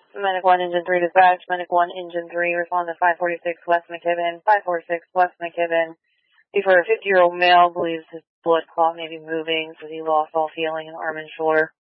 Medic 1, Engine 3 dispatch. Medic 1, Engine 3, respond to 546 West McKibben. 546 West McKibben. For a 50-year-old male, believes his blood clot may be moving, so he lost all feeling in arm and shoulder.